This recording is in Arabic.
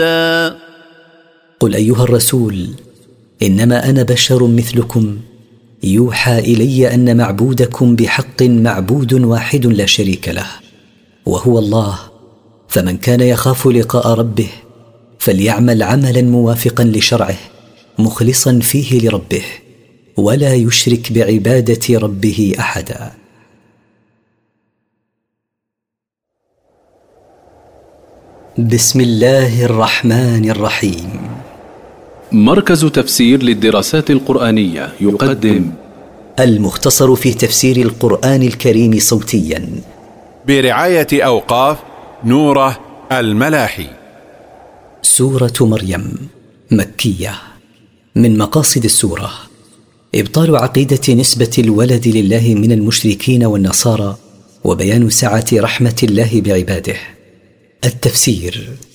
قل أيها الرسول إنما أنا بشر مثلكم يوحى إلي أن معبودكم بحق معبود واحد لا شريك له وهو الله، فمن كان يخاف لقاء ربه فليعمل عملا موافقا لشرعه مخلصا فيه لربه ولا يشرك بعبادة ربه أحدا. بسم الله الرحمن الرحيم. مركز تفسير للدراسات القرآنية يقدم المختصر في تفسير القرآن الكريم صوتيا برعاية أوقاف نوره الملاحي. سورة مريم مكية. من مقاصد السورة إبطال عقيدة نسبة الولد لله من المشركين والنصارى وبيان سعة رحمة الله بعباده. التفسير.